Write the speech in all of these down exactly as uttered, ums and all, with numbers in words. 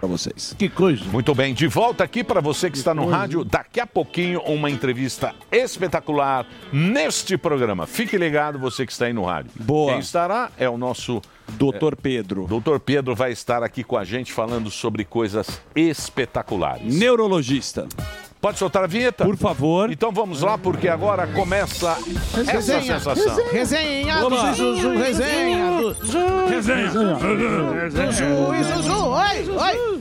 para vocês. Que coisa. Muito bem, de volta aqui para você que está no rádio. Daqui a pouquinho, uma entrevista espetacular neste programa. Fique ligado, você que está aí no rádio. Boa. Quem estará é o nosso... doutor Pedro. doutor Pedro vai estar aqui com a gente falando sobre coisas espetaculares. Neurologista. Pode soltar a vinheta? Por favor. Então vamos lá, porque agora começa essa sensação. Resenha do Zuzu, resenha do Zuzu. Resenha. Zuzu e Zuzu, oi, oi.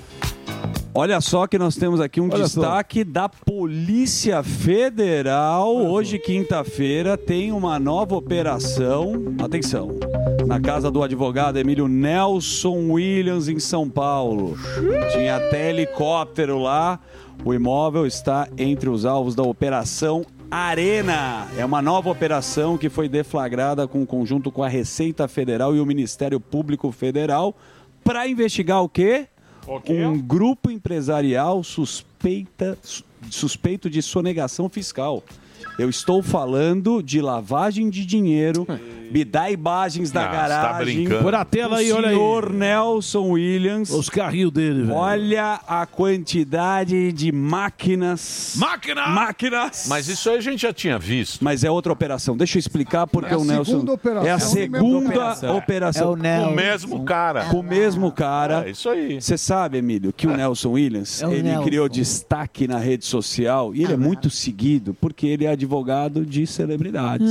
Olha só que nós temos aqui um Olha destaque só. da Polícia Federal. Olha Hoje, quinta-feira, tem uma nova operação. Atenção. Na casa do advogado Emílio Nelson Williams, em São Paulo. Tinha até helicóptero lá. O imóvel está entre os alvos da Operação Arena. É uma nova operação que foi deflagrada com conjunto com a Receita Federal e o Ministério Público Federal para investigar o quê? Okay. Um grupo empresarial suspeita, suspeito de sonegação fiscal. Eu estou falando de lavagem de dinheiro. Me dá imagens da Ah, garagem. tá Por a tela aí, olha aí. Senhor Nelson Williams. Os carrinhos dele, velho. Olha a quantidade de máquinas. Máquina! Máquinas! Mas isso aí a gente já tinha visto. Mas é outra operação. Deixa eu explicar porque É a o Nelson. segunda operação é a do segunda mesmo operação. operação. operação. É o Nelson. O mesmo cara. Com o mesmo cara. É isso aí. Você sabe, Emílio, que o Nelson Williams, É o ele Nelson. criou destaque na rede social e ele é muito seguido porque ele é advogado de celebridades.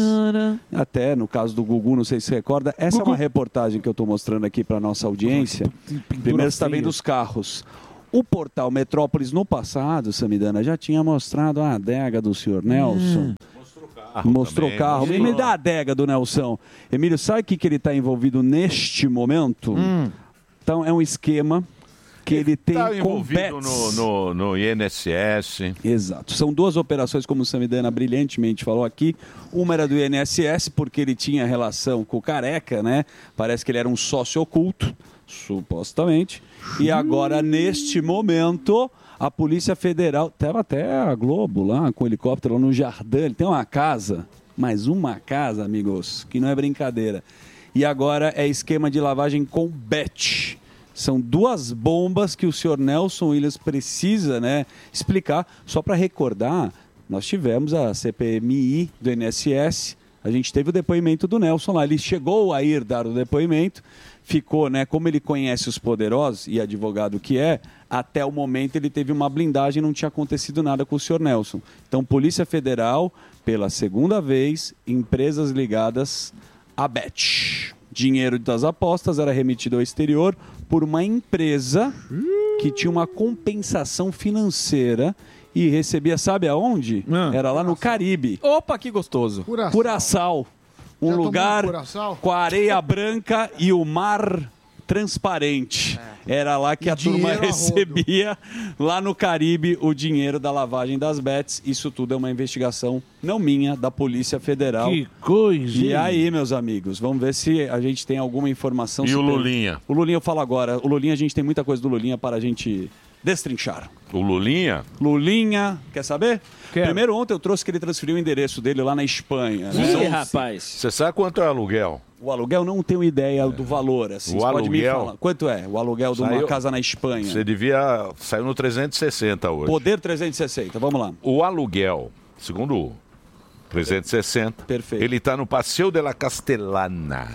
Até no caso do Gugu, não sei se você recorda, essa Gugu. é uma reportagem que eu estou mostrando aqui para nossa audiência. Primeiro você está vendo os carros. O portal Metrópolis no passado, Samidana, já tinha mostrado a adega do senhor Nelson. Mostrou o carro. também, Me mostrou. dá a adega do Nelson. Emílio, sabe o que, que ele está envolvido neste momento? Então, é um esquema que ele tem Está com envolvido bets. no, no, no I N S S. Exato. São duas operações, como o Samidana brilhantemente falou aqui. Uma era do I N S S, porque ele tinha relação com o Careca, né? Parece que ele era um sócio oculto, supostamente. E agora, neste momento, a Polícia Federal... Tava até a Globo lá, com o helicóptero lá no Jardim. Ele tem uma casa, mas uma casa, amigos, que não é brincadeira. E agora é esquema de lavagem com bet. São duas bombas que o senhor Nelson Williams precisa, né, explicar. Só para recordar, nós tivemos a C P M I do I N S S, a gente teve o depoimento do Nelson lá. Ele chegou a ir dar o depoimento, ficou, né, como ele conhece os poderosos e advogado que é, até o momento ele teve uma blindagem, não tinha acontecido nada com o senhor Nelson. Então, Polícia Federal, pela segunda vez, empresas ligadas a bet. Dinheiro das apostas era remetido ao exterior por uma empresa que tinha uma compensação financeira e recebia, sabe aonde? Era lá no Caribe. Opa, que gostoso. Curaçao. Curaçao. Um Já tomou lugar Curaçao? com a areia branca e o mar transparente. Era lá que E a turma dinheiro a rodo. recebia, lá no Caribe, o dinheiro da lavagem das bets. Isso tudo é uma investigação, não minha, da Polícia Federal. Que coisa. E aí, meus amigos, vamos ver se a gente tem alguma informação. E se o tem- Lulinha? O Lulinha eu falo agora. O Lulinha, a gente tem muita coisa do Lulinha para a gente destrinchar. O Lulinha? Lulinha, quer saber? Quero. Primeiro, ontem eu trouxe que ele transferiu o endereço dele lá na Espanha. Ih, né? rapaz. Você sabe quanto é o aluguel? O aluguel não tenho ideia do valor, assim. O Você pode me aluguel- falar. Quanto é o aluguel de uma Saiu- casa na Espanha? Você devia... Saiu no trezentos e sessenta hoje. Poder trezentos e sessenta, vamos lá. O aluguel, segundo o trezentos e sessenta, Perfeito. ele está no Passeio de la Castellana.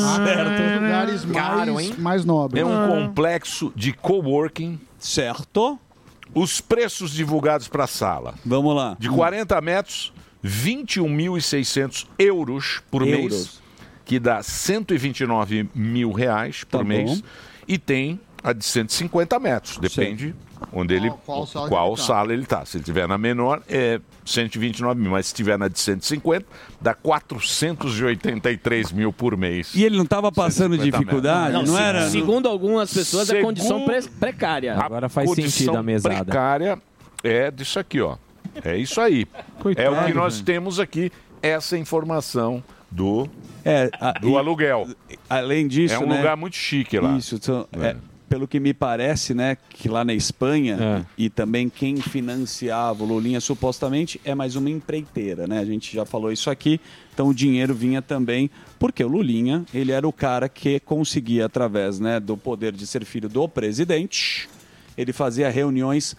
Certo. Lugares Caro, mais, hein? mais nobres. É um complexo de coworking. Certo? Os preços divulgados para a sala. Vamos lá. De quarenta metros, vinte e um mil e seiscentos euros por Euros. mês, que dá cento e vinte e nove mil reais por Tá mês. bom. E tem a de cento e cinquenta metros, depende onde ele, qual sala qual que ele tá. sala ele está. Se ele estiver na menor, é cento e vinte e nove mil, mas se estiver na de cento e cinquenta, dá quatrocentos e oitenta e três mil por mês. E ele não estava passando cento e cinquenta dificuldade? Não, Não, se- era? Segundo algumas pessoas, é Segundo- condição pre- precária. Agora faz condição sentido a mesada. precária é disso aqui, ó. É isso aí. Coitado, é o que nós velho. temos aqui, essa informação do, É, a- do e- aluguel. além disso, É um né? lugar muito chique lá. Isso, são- é, pelo que me parece, né, que lá na Espanha, É. e também quem financiava o Lulinha supostamente é mais uma empreiteira, né? A gente já falou isso aqui, então o dinheiro vinha também, porque o Lulinha, ele era o cara que conseguia, através, né, do poder de ser filho do presidente, ele fazia reuniões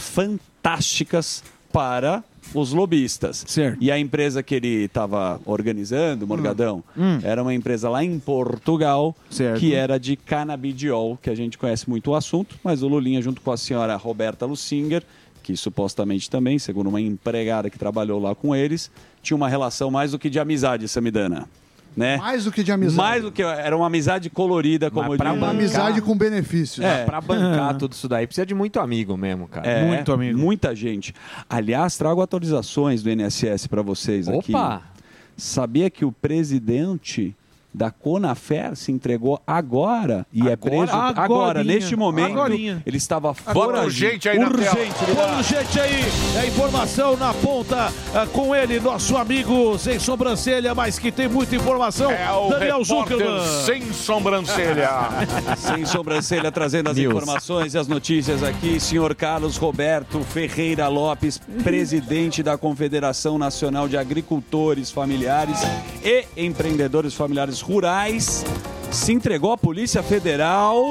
fantásticas para os lobistas. Certo. E a empresa que ele estava organizando, Morgadão, Hum. era uma empresa lá em Portugal, Certo. que era de canabidiol, que a gente conhece muito o assunto, mas o Lulinha, junto com a senhora Roberta Lusinger, que supostamente também, segundo uma empregada que trabalhou lá com eles, tinha uma relação mais do que de amizade, Samidana. Né? Mais do que de amizade. Mais do que era uma amizade colorida, como eu pra digo. Uma amizade com benefícios. É. Pra bancar tudo isso daí, precisa de muito amigo mesmo, cara. É, Muito amigo. Muita gente. Aliás, trago atualizações do I N S S para vocês aqui. Opa! Sabia que o presidente da Conafer se entregou agora e é preso agora, Agorinha. neste momento. Agorinha. Ele estava Bota foragido. urgente aí na tela. Urgente, ele Vamos, gente, aí. É informação na ponta ah, com ele, nosso amigo sem sobrancelha, mas que tem muita informação. É o Daniel repórter Zuckerman. sem sobrancelha. Sem sobrancelha, trazendo as News. informações e as notícias aqui. Senhor Carlos Roberto Ferreira Lopes, presidente da Confederação Nacional de Agricultores Familiares e Empreendedores Familiares Rurais, se entregou à Polícia Federal.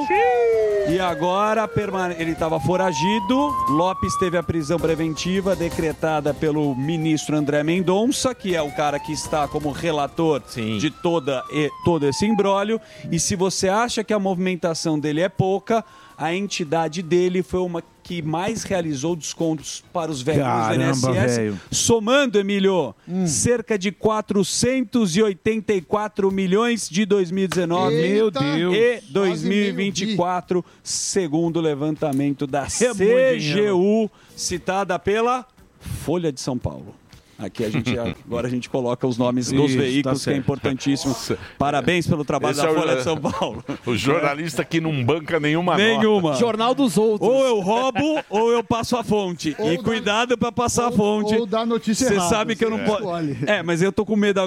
E agora permane- ele estava foragido. Lopes teve a prisão preventiva decretada pelo ministro André Mendonça, que é o cara que está como relator Sim. de toda e, todo esse imbróglio. E se você acha que a movimentação dele é pouca, a entidade dele foi uma que mais realizou descontos para os velhos do Caramba, I N S S, velho. somando, Emílio, cerca de quatrocentos e oitenta e quatro milhões de dois mil e dezenove Meu Deus. e dois mil e vinte e quatro, segundo o levantamento da É muito C G dinheiro. U, citada pela Folha de São Paulo. Aqui a gente agora a gente coloca os nomes dos Isso, veículos, tá que é certo. importantíssimo. Parabéns pelo trabalho Esse da é o- Folha de São Paulo. O jornalista que não banca nenhuma nota. Nenhuma. Jornal dos outros. Ou eu roubo ou eu passo a fonte. Ou e dá- cuidado para passar a fonte. Ou dá notícia Você errada. sabe que eu não você posso. escolhe. É, mas eu tô com medo